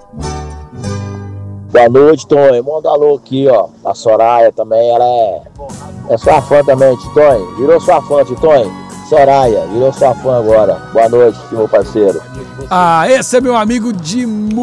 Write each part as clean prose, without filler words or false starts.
Boa noite, Tonho. Manda alô aqui, ó. A Soraya também, ela é sua fã também, Tonho. Virou sua fã, Tonho. Soraya, virou sua fã agora. Boa noite, meu parceiro. Esse é meu amigo de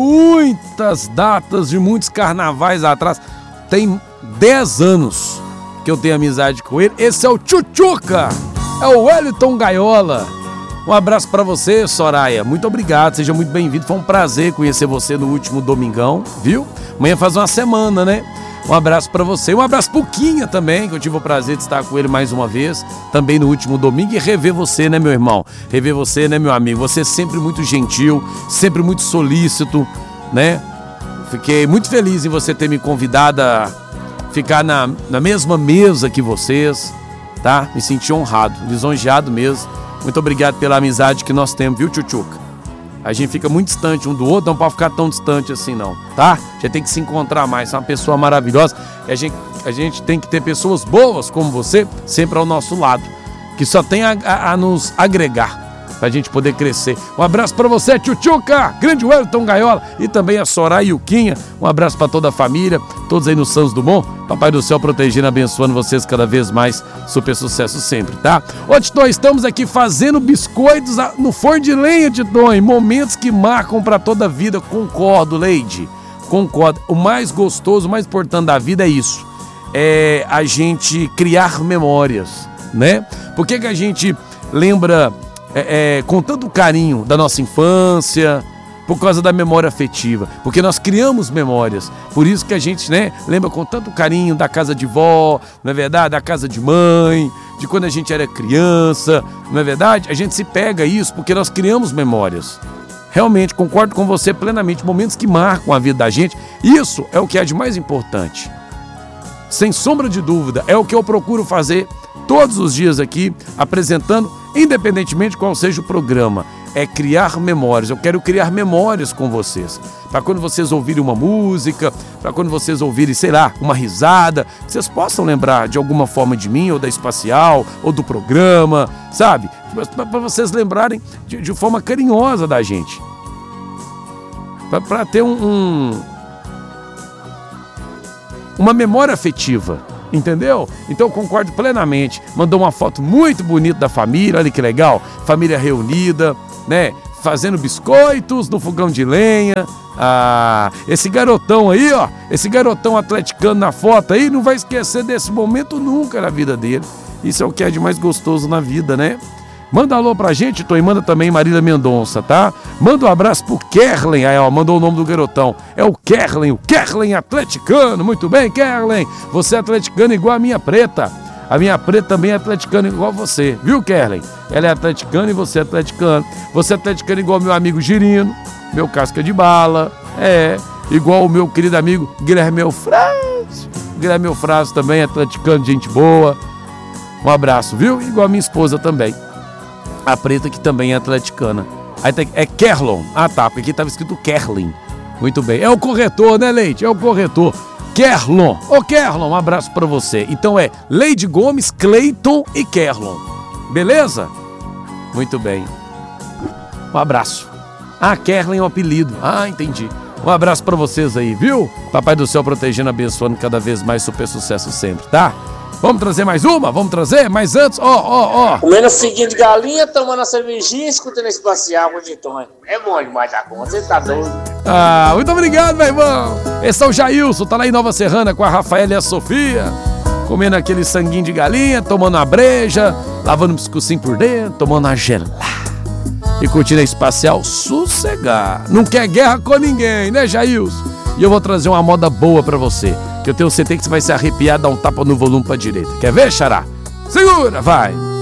muitas datas, de muitos carnavais atrás. Tem 10 anos que eu tenho amizade com ele. Esse é o Tchutchuca, é o Wellington Gaiola. Um abraço pra você, Soraya. Muito obrigado, seja muito bem-vindo. Foi um prazer conhecer você no último domingão, viu? Amanhã faz uma semana, né? Um abraço pra você. Um abraço pro Quinha também, que eu tive o prazer de estar com ele mais uma vez, também no último domingo. E rever você, né, meu irmão? Rever você, né, meu amigo? Você é sempre muito gentil, sempre muito solícito, né? Fiquei muito feliz em você ter me convidado a ficar na mesma mesa que vocês, tá? Me senti honrado, lisonjeado mesmo. Muito obrigado pela amizade que nós temos, viu, Tchutchuca? A gente fica muito distante um do outro, não pode ficar tão distante assim não, tá? A gente tem que se encontrar mais, você é uma pessoa maravilhosa. E a gente tem que ter pessoas boas como você sempre ao nosso lado, que só tem a nos agregar, pra gente poder crescer. Um abraço pra você, Tchutchuca, grande Wellington Gaiola, e também a Soraya e o Quinha. Um abraço pra toda a família, todos aí no Santos Dumont. Papai do céu protegendo, abençoando vocês cada vez mais. Super sucesso sempre, tá? Ô, Titon, estamos aqui fazendo biscoitos no forno de lenha, Titon. Momentos que marcam pra toda a vida. Concordo, Leide. Concordo. O mais gostoso, o mais importante da vida é isso. É a gente criar memórias, né? Por que a gente lembra com tanto carinho da nossa infância? Por causa da memória afetiva, porque nós criamos memórias, por isso que a gente, né, lembra com tanto carinho da casa de vó, não é verdade? Da casa de mãe, de quando a gente era criança, não é verdade? A gente se pega isso porque nós criamos memórias. Realmente, concordo com você plenamente, momentos que marcam a vida da gente, isso é o que é de mais importante. Sem sombra de dúvida, é o que eu procuro fazer todos os dias aqui, apresentando, independentemente de qual seja o programa. É criar memórias. Eu quero criar memórias com vocês. Para quando vocês ouvirem uma música, para quando vocês ouvirem, sei lá, uma risada, que vocês possam lembrar de alguma forma de mim, ou da Espacial, ou do programa, sabe? Para vocês lembrarem de forma carinhosa da gente. Para ter uma memória afetiva. Entendeu? Então eu concordo plenamente. Mandou uma foto muito bonita da família, olha que legal. Família reunida, né? Fazendo biscoitos no fogão de lenha. Esse garotão aí, ó. Esse garotão atleticano na foto aí, não vai esquecer desse momento nunca na vida dele. Isso é o que é de mais gostoso na vida, né? Manda alô pra gente, Tom, e manda também Marília Mendonça, tá? Manda um abraço pro Kerlen, aí ó, mandou o nome do garotão. É o Kerlen atleticano, muito bem, Kerlen. Você é atleticano igual a minha preta. A minha preta também é atleticana igual você, viu, Kerlen? Ela é atleticana e você é atleticano. Você é atleticano igual meu amigo Girino, meu casca de bala, igual o meu querido amigo Guilherme Eufrásio. Guilherme Eufrásio também é atleticano, gente boa. Um abraço, viu? Igual a minha esposa também. A preta que também é atleticana. Aí é Kerlon. Ah, tá, porque aqui estava escrito Kerlin. Muito bem. É o corretor, né, Leite? É o corretor. Kerlon. Ô, Kerlon, um abraço pra você. Então é Leide Gomes, Cleiton e Kerlon. Beleza? Muito bem. Um abraço. Kerlin é um apelido. Entendi. Um abraço pra vocês aí, viu? Papai do céu protegendo, abençoando cada vez mais, super sucesso sempre, tá? Vamos trazer mais uma? Vamos trazer? Mas antes, Comendo seguinho de galinha, tomando a cervejinha, escutando esse Espacial com o Titon. É bom demais da conta, você tá doido. Muito obrigado, meu irmão. Esse é o Jailson, tá lá em Nova Serrana com a Rafaela e a Sofia. Comendo aquele sanguinho de galinha, tomando a breja, lavando um biscoitinho por dentro, tomando a gelada. E curtindo a Espacial, sossegar. Não quer guerra com ninguém, né, Jailson? E eu vou trazer uma moda boa pra você, que eu tenho certeza que você vai se arrepiar, dar um tapa no volume pra direita. Quer ver, xará? Segura, vai!